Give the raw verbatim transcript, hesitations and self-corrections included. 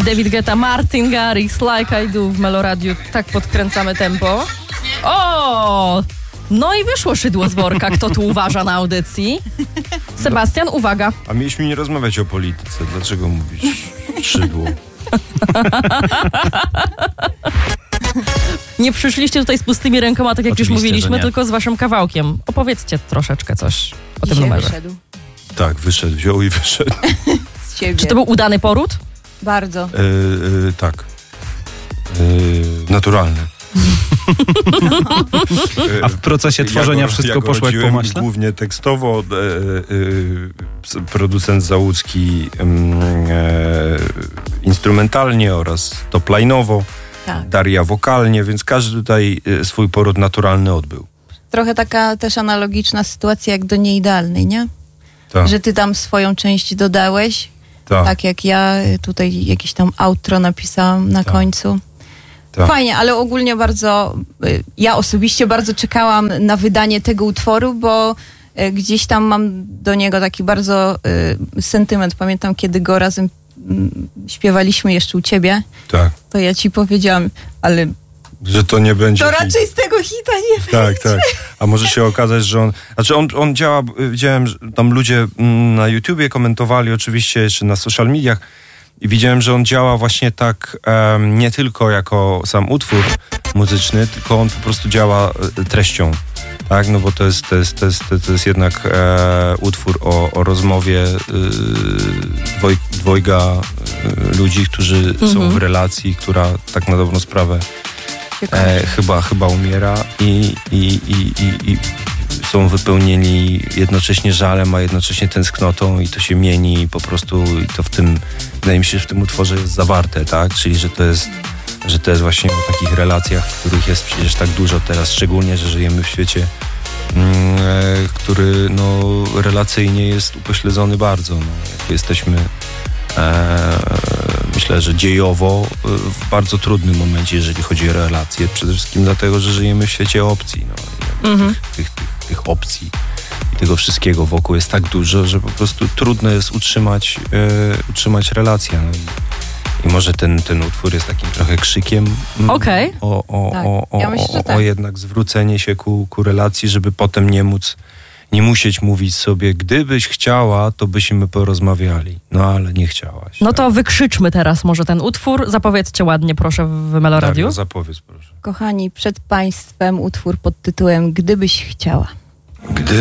David Guetta, Martin Garrix, Like I Do w Meloradiu. Tak podkręcamy tempo. O! No i wyszło szydło z worka. Kto tu uważa na audycji? Sebastian, uwaga. A mieliśmy nie rozmawiać o polityce. Dlaczego mówisz szydło? Nie przyszliście tutaj z pustymi rękoma, tak jak Oczywiście, już mówiliśmy, tylko z waszym kawałkiem. Opowiedzcie troszeczkę coś o tym Dzisiaj numerze. wyszedł Tak, wyszedł, wziął i wyszedł. z ciebie. Czy to był udany poród? Bardzo. E, e, tak. E, naturalny. A w procesie tworzenia ja go, wszystko ja go poszło jak po rodziłem maśle? Głównie tekstowo. E, e, producent Załucki e, instrumentalnie oraz topline'owo. Tak. Daria wokalnie, więc każdy tutaj e, swój poród naturalny odbył. Trochę taka też analogiczna sytuacja jak do Nieidealnej, nie? Tak, Że ty tam swoją część dodałeś, tak, tak jak ja tutaj jakieś tam outro napisałam na Tak. końcu. tak. Fajnie, ale ogólnie bardzo, y, ja osobiście bardzo czekałam na wydanie tego utworu, bo y, gdzieś tam mam do niego taki bardzo y, sentyment. Pamiętam, kiedy go razem y, śpiewaliśmy jeszcze u ciebie, tak. to ja ci powiedziałam, ale Że to nie będzie... to hit. raczej z tego hita nie Tak, tak. A może się okazać, że on... Znaczy on, on działa, widziałem, że tam ludzie mm, na YouTubie komentowali, oczywiście jeszcze na social mediach i widziałem, że on działa właśnie tak em, nie tylko jako sam utwór muzyczny, tylko on po prostu działa e, treścią. Tak, no bo to jest, to jest, to jest, to jest jednak e, utwór o, o rozmowie e, dwoj, dwojga e, ludzi, którzy Mhm. są w relacji, która tak na dobrą sprawę E, chyba, chyba umiera i, i, i, i, i są wypełnieni jednocześnie żalem, a jednocześnie tęsknotą i to się mieni po prostu i to w tym, wydaje mi się, że w tym utworze jest zawarte, tak? Czyli, że to jest, że to jest właśnie o takich relacjach, których jest przecież tak dużo teraz, szczególnie, że żyjemy w świecie, mm, e, który no, relacyjnie jest upośledzony bardzo. No, jakby jesteśmy e, myślę, że dziejowo w bardzo trudnym momencie, jeżeli chodzi o relacje. Przede wszystkim dlatego, że żyjemy w świecie opcji. No. Mhm. Tych, tych, tych, tych opcji i tego wszystkiego wokół jest tak dużo, że po prostu trudno jest utrzymać, e, utrzymać relacje. No i, i może ten, ten utwór jest takim trochę krzykiem mm, Okej. o, o, Tak. o, o, Ja myślę, że o, tak. o jednak zwrócenie się ku, ku relacji, żeby potem nie móc nie musieć mówić sobie, gdybyś chciała, to byśmy porozmawiali. No ale nie chciałaś. No to wykrzyczmy teraz może ten utwór. Zapowiedzcie ładnie, proszę, w Meloradiu. Tak, zapowiedz proszę. Kochani, przed państwem utwór pod tytułem Gdybyś chciała. Gdy